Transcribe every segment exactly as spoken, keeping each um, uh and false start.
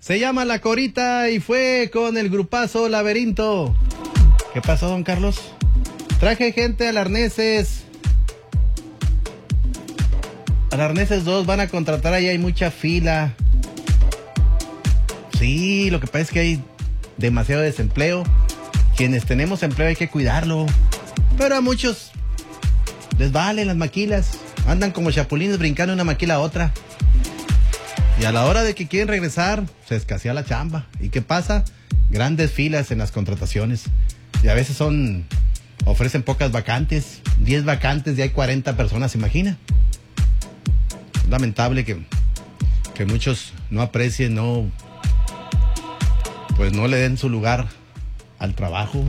Se llama La Corita y fue con el grupazo Laberinto. ¿Qué pasó, don Carlos? Traje gente al Arneses. Al Arneses dos van a contratar, ahí hay mucha fila. Sí, lo que pasa es que hay demasiado desempleo. Quienes tenemos empleo hay que cuidarlo. Pero a muchos les valen las maquilas. Andan como chapulines brincando de una maquila a otra. Y a la hora de que quieren regresar, se escasea la chamba. ¿Y qué pasa? Grandes filas en las contrataciones. Y a veces son, ofrecen pocas vacantes. diez vacantes y hay cuarenta personas, ¿se imagina? Es lamentable que, que muchos no aprecien, no, pues no le den su lugar al trabajo.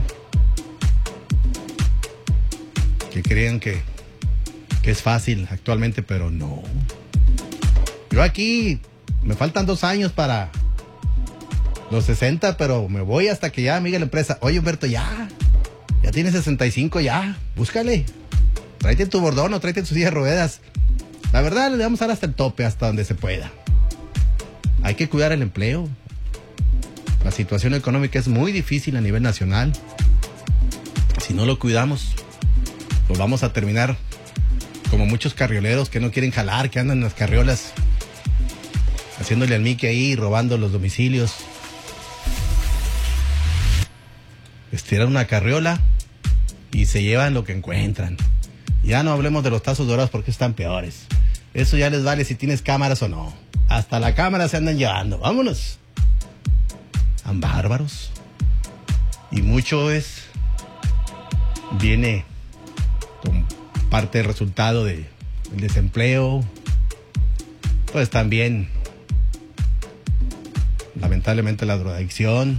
Que crean que, que es fácil actualmente, pero no. Yo aquí me faltan dos años para los sesenta, pero me voy hasta que ya amiga la empresa. Oye, Humberto, ya, ya tienes sesenta y cinco, ya, búscale. Tráete tu bordón o tráete tu silla de ruedas. La verdad, le vamos a dar hasta el tope, hasta donde se pueda. Hay que cuidar el empleo. La situación económica es muy difícil a nivel nacional. Si no lo cuidamos, pues vamos a terminar como muchos carrioleros que no quieren jalar, que andan en las carriolas haciéndole al Mickey ahí, robando los domicilios. Estiran una carriola y se llevan lo que encuentran. Ya no hablemos de los tazos dorados porque están peores. Eso ya les vale si tienes cámaras o no. Hasta la cámara se andan llevando. Vámonos. Tan bárbaros. Y mucho es viene con parte del resultado de, del desempleo. Pues también lamentablemente la drogadicción,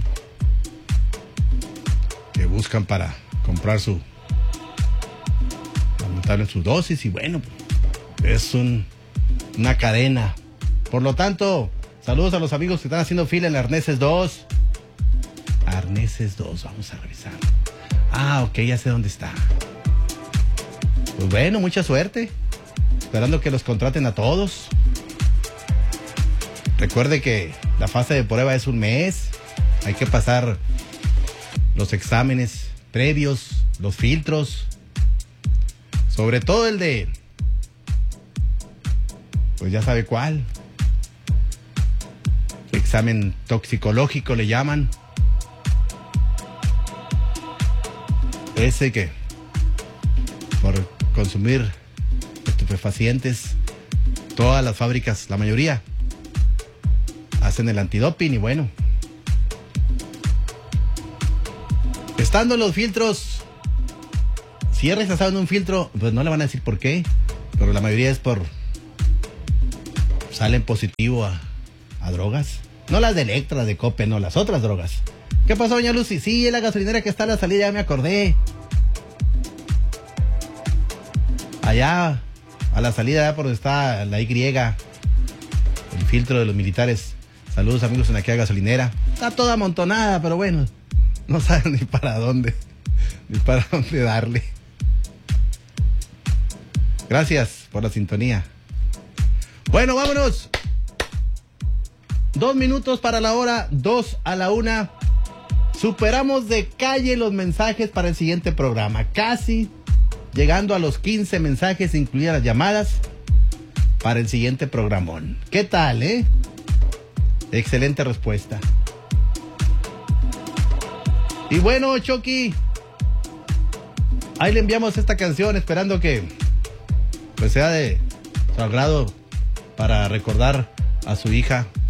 que buscan para comprar su lamentablemente su dosis. Y bueno, es un, una cadena. Por lo tanto, saludos a los amigos que están haciendo fila en Arneses dos. Arneses dos, vamos a revisar. Ah, ok, ya sé dónde está. Pues bueno, mucha suerte. Esperando que los contraten a todos. Recuerde que la fase de prueba es un mes. Hay que pasar los exámenes previos, los filtros. Sobre todo el de, pues ya sabe cuál. Examen toxicológico le llaman. Ese que por consumir estupefacientes, todas las fábricas, la mayoría, hacen el antidoping. Y bueno, estando los filtros, si es rechazado en un filtro, pues no le van a decir por qué, pero la mayoría es por salen positivo a, a drogas. No las de Electra, las de Cope, no, las otras drogas. ¿Qué pasó, doña Lucy? Sí, es la gasolinera que está a la salida, ya me acordé. Allá, a la salida, allá por donde está la Y, el filtro de los militares. Saludos, amigos, en aquella gasolinera. Está toda amontonada, pero bueno, no saben ni para dónde, ni para dónde darle. Gracias por la sintonía. Bueno, vámonos. Dos minutos para la hora, dos a la una. Superamos de calle los mensajes para el siguiente programa. Casi llegando a los quince mensajes, incluidas las llamadas, para el siguiente programón. ¿Qué tal, eh? Excelente respuesta. Y bueno, Chucky, ahí le enviamos esta canción esperando que pues sea de su agrado para recordar a su hija